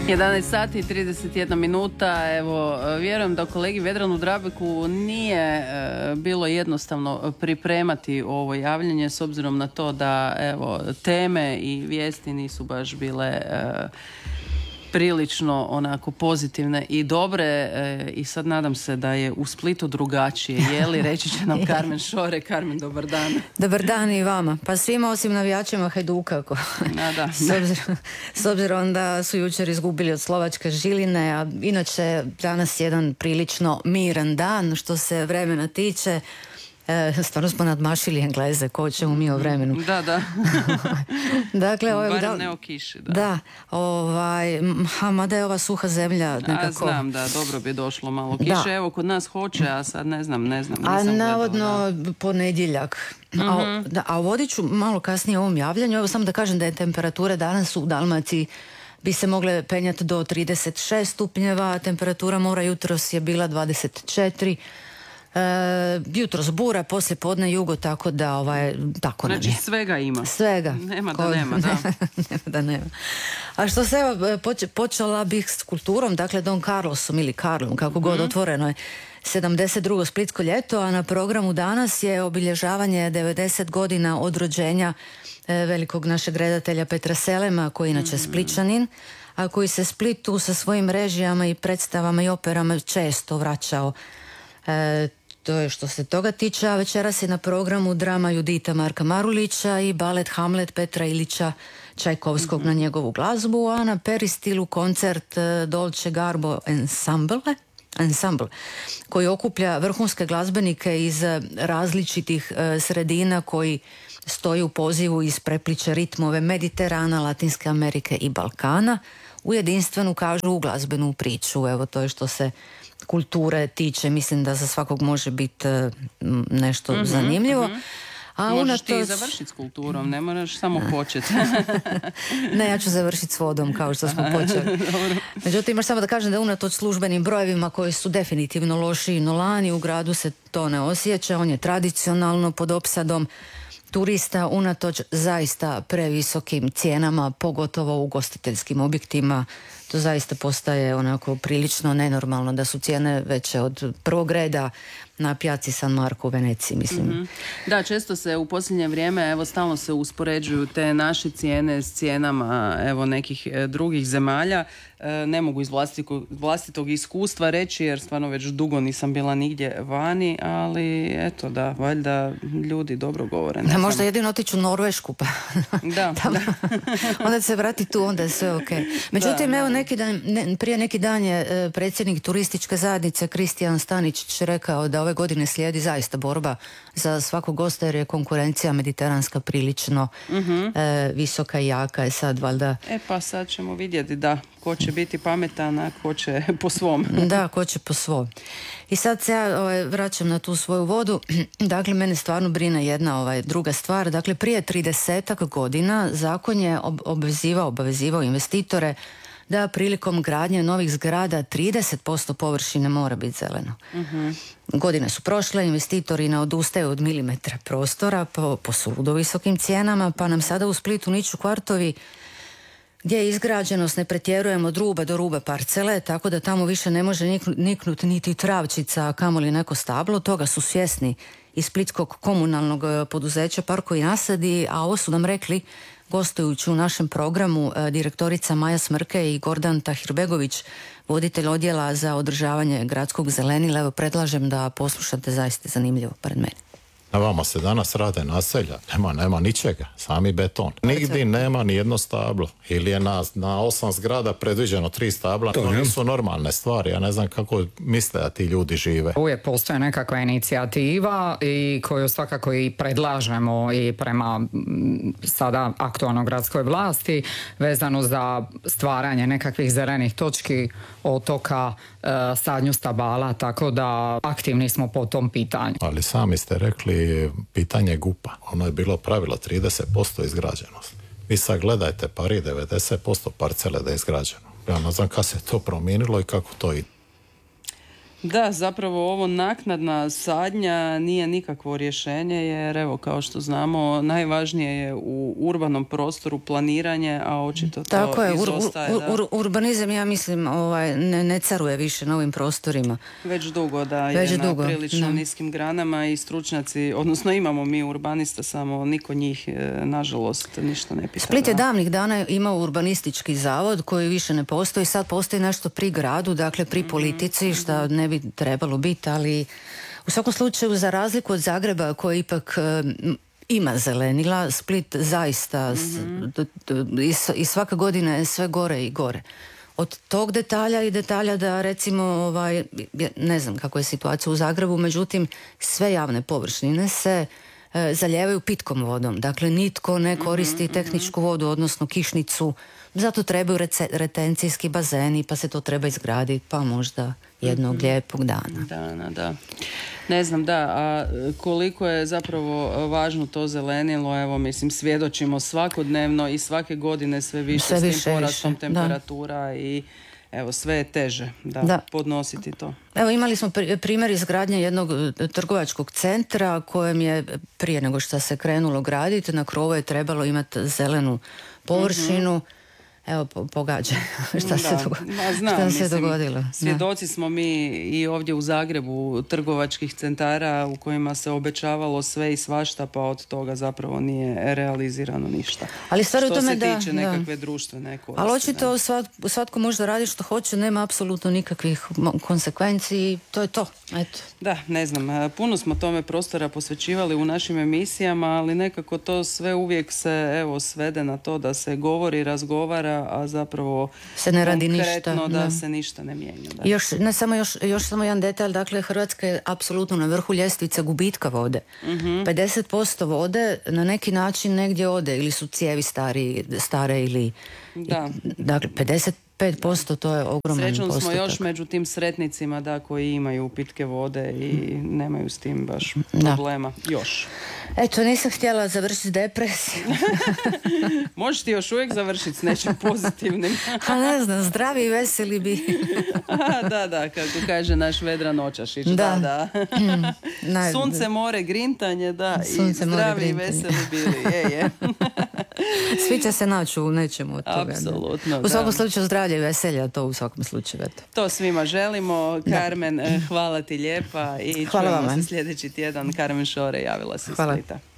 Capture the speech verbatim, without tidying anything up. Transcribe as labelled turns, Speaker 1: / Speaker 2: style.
Speaker 1: jedanaest sati i trideset jedna minuta. Evo, vjerujem da kolegi Vedranu Drabeku nije e, bilo jednostavno pripremati ovo javljanje s obzirom na to da evo, teme i vijesti nisu baš bile e, prilično onako pozitivne i dobre e, i sad nadam se da je u Splitu drugačije. Je li, reći će nam Karmen Šore. Karmen, dobar dan.
Speaker 2: Dobar dan i vama. Pa svima osim navijačima Hajduka. Ko...
Speaker 1: A, da.
Speaker 2: s, obzirom, s obzirom da su jučer izgubili od Slovačke Žiline, a inače danas jedan prilično miran dan što se vremena tiče. E, stvarno smo nadmašili Engleze, ko ćemo mi o vremenu.
Speaker 1: Da, da.
Speaker 2: Dakle, ovaj,
Speaker 1: barem
Speaker 2: da,
Speaker 1: ne o kiši, da.
Speaker 2: Da, ovaj, a mada je ova suha zemlja nekako...
Speaker 1: A znam, da, dobro bi došlo malo kiše. Da. Evo, kod nas hoće, a sad ne znam, ne znam.
Speaker 2: A navodno
Speaker 1: gledala,
Speaker 2: ponedjeljak.
Speaker 1: Mm-hmm.
Speaker 2: A, da, a vodit ću malo kasnije u ovom javljanju. Evo samo da kažem da je temperatura danas u Dalmaciji bi se mogle penjati do trideset šest stupnjeva, temperatura mora jutros je bila dvadeset četiri. E, jutros bura, poslije podne jugo, tako da ovaj, tako nam je.
Speaker 1: Znači svega ima.
Speaker 2: Svega.
Speaker 1: Nema da Ko... nema, da.
Speaker 2: nema da nema. A što se evo, poč- počela bih s kulturom, dakle Don Carlosom ili Karlom, kako god, mm-hmm. otvoreno je sedamdeset drugo splitsko ljeto, a na programu danas je obilježavanje devedeset godina od rođenja e, velikog našeg redatelja Petra Selema, koji je inače mm-hmm. Splićanin, a koji se Splitu sa svojim režijama i predstavama i operama često vraćao. E, to je što se toga tiče, a večeras je na programu drama Judita Marka Marulića i balet Hamlet Petra Ilića Čajkovskog mm-hmm. na njegovu glazbu, a na Peristilu koncert Dolce Garbo Ensemble, Ensemble koji okuplja vrhunske glazbenike iz različitih e, sredina koji stoji u pozivu iz prepliče ritmove Mediterana, Latinske Amerike i Balkana u jedinstvenu, kažu, glazbenu priču. Evo, to je što se kulture tiče, mislim da za svakog može biti nešto mm-hmm, zanimljivo.
Speaker 1: Mm-hmm.
Speaker 2: A
Speaker 1: možeš
Speaker 2: unatoč...
Speaker 1: ti završiti s kulturom, ne moraš samo početi.
Speaker 2: Ne, ja ću završiti s vodom kao što smo počeli. Međutim, imaš samo da kažem da unatoč službenim brojevima koji su definitivno lošiji no lani, u gradu se to ne osjeća, on je tradicionalno pod opsadom turista, unatoč zaista previsokim cijenama, pogotovo u ugostiteljskim objektima. To zaista postaje onako prilično nenormalno da su cijene veće od prvog reda na pijaci San Marco u Veneciji, mislim.
Speaker 1: Mm-hmm. Da, često se u posljednje vrijeme, evo, stalno se uspoređuju te naše cijene s cijenama, evo, nekih e, drugih zemalja. E, ne mogu iz vlastitog, vlastitog iskustva reći, jer stvarno već dugo nisam bila nigdje vani, ali eto da, valjda ljudi dobro govore.
Speaker 2: Da, možda jedino otići u Norvešku, pa
Speaker 1: da,
Speaker 2: tamo,
Speaker 1: da.
Speaker 2: onda se vrati tu, onda je sve ok. Međutim, da, evo, da. Neki dan, ne, prije neki dan je e, predsjednik turističke zajednice Kristijan Staničić rekao da ove godine slijedi zaista borba za svakog gosta, jer je konkurencija mediteranska prilično mm-hmm. e, visoka i jaka je sad valjda.
Speaker 1: E pa sad ćemo vidjeti da ko će biti pametan, a ko će po svom.
Speaker 2: Da, ko će po svom. I sad se ja ovaj, vraćam na tu svoju vodu. Dakle, mene stvarno brine jedna ovaj, druga stvar. Dakle, prije tridesetak godina zakon je ob- obvezivao, obavezivao investitore da prilikom gradnje novih zgrada trideset posto površine mora biti zeleno. Mm-hmm. Godine su prošle, investitori ne odustaju od milimetra prostora po, po suludo visokim cijenama, pa nam sada u Splitu niču kvartovi gdje je izgrađenost, ne pretjerujemo, od ruba do ruba parcele, tako da tamo više ne može nik, niknuti niti travčica, a kamoli neko stablo. Toga su svjesni iz splitskog komunalnog poduzeća Parkovi nasadi, a ovo su nam rekli gostujući u našem programu direktorica Maja Smrke i Gordan Tahirbegović, voditelj odjela za održavanje gradskog zelenila. Evo, predlažem da poslušate, zaista zanimljivo pred meni.
Speaker 3: Na vama se danas rade naselja, nema, nema ničega, sami beton. Nigdje nema ni jedno stablo. Ili je na, na osam zgrada predviđeno tri stabla, to nisu normalne stvari. Ja ne znam kako misle da ti ljudi žive.
Speaker 4: Uvijek postoje nekakva inicijativa i koju svakako i predlažemo i prema sada aktualnoj gradskoj vlasti vezano za stvaranje nekakvih zelenih točki, otoka, sadnju stabala, tako da aktivni smo po tom pitanju.
Speaker 3: Ali sami ste rekli pitanje G U P-a. Ono je bilo pravilo trideset posto izgrađenost. Vi sad gledajte Pari, devedeset posto parcele da je izgrađeno. Ja ne znam kako se to promijenilo i kako to ide.
Speaker 1: Da, zapravo ovo naknadna sadnja nije nikakvo rješenje jer evo kao što znamo najvažnije je u urbanom prostoru planiranje, a očito to
Speaker 2: Tako je,
Speaker 1: izostaje.
Speaker 2: Ur, ur, ur, urbanizam ja mislim ovaj, ne, ne caruje više na ovim prostorima.
Speaker 1: Već dugo da
Speaker 2: Već
Speaker 1: je
Speaker 2: dugo,
Speaker 1: na prilično
Speaker 2: da.
Speaker 1: niskim granama i stručnjaci, odnosno imamo mi urbanista, samo niko njih nažalost ništa ne pita.
Speaker 2: Split je davnih dana imao urbanistički zavod koji više ne postoji, sad postoji nešto pri gradu, dakle pri mm-hmm. politici, što ne bi trebalo biti, ali u svakom slučaju za razliku od Zagreba koji ipak um, ima zelenila, Split zaista mm-hmm. d, d, i, i svaka godina je sve gore i gore. Od tog detalja i detalja da recimo, ovaj, ne znam kako je situacija u Zagrebu, međutim sve javne površine se e, zalijevaju pitkom vodom. Dakle, nitko ne koristi mm-hmm, tehničku vodu, odnosno kišnicu. Zato trebaju rece, retencijski bazeni, pa se to treba izgraditi, pa možda jednog mm-hmm. lijepog dana.
Speaker 1: Dana, da. Ne znam, da, a koliko je zapravo važno to zelenilo, evo, mislim, svjedočimo svakodnevno i svake godine sve više sve s tim više, porastom više. temperatura da. I evo, sve je teže da, da podnositi to.
Speaker 2: Evo, imali smo primjer izgradnje jednog trgovačkog centra kojem je prije nego što se krenulo graditi, na krovu je trebalo imati zelenu površinu. Mm-hmm. Evo, po, pogađaj šta da. se, dogo- Ma, znam, šta se mislim, dogodilo.
Speaker 1: Svjedoci da. smo mi i ovdje u Zagrebu trgovačkih centara u kojima se obećavalo sve i svašta, pa od toga zapravo nije realizirano ništa.
Speaker 2: Ali stvar u tome
Speaker 1: što se tiče
Speaker 2: da,
Speaker 1: nekakve da. društvene koristi.
Speaker 2: Ali očito svat, svatko može da radi što hoće, nema apsolutno nikakvih konsekvenci, to je to. Eto.
Speaker 1: Da, ne znam, puno smo tome prostora posvećivali u našim emisijama, ali nekako to sve uvijek se evo svede na to da se govori, razgovara, a zapravo
Speaker 2: se ne radi
Speaker 1: konkretno
Speaker 2: ništa,
Speaker 1: da
Speaker 2: da
Speaker 1: se ništa ne mijenja. Da.
Speaker 2: Još, ne samo, još, još samo jedan detalj, dakle Hrvatska je apsolutno na vrhu ljestvice gubitka vode. Mm-hmm. pedeset posto vode na neki način negdje ode, ili su cijevi stari, stare ili...
Speaker 1: Da.
Speaker 2: Dakle, pedeset pet posto to je ogroman
Speaker 1: Srećom
Speaker 2: postotak.
Speaker 1: smo još među tim sretnicima da koji imaju pitke vode i nemaju s tim baš problema. Da. Još.
Speaker 2: Eto, nisam htjela završiti depresiju.
Speaker 1: Možeš ti još uvijek završiti s nečim pozitivnim.
Speaker 2: A ne znam, zdravi i veseli bi.
Speaker 1: A, da, da, kako kaže naš Vedran Očašić. Da, da. da. Sunce, more, grintanje, da. Sunce, i zdravi more, i veseli bili. Je, je.
Speaker 2: Svi će se naći u nečemu od toga.
Speaker 1: Apsolutno,
Speaker 2: u svakom slučaju zdravlje i veselja, to u svakom slučaju. Eto.
Speaker 1: To svima želimo. Da. Carmen, hvala ti lijepa i hvala čujemo vam. se sljedeći tjedan. Carmen Šore javila se iz Splita.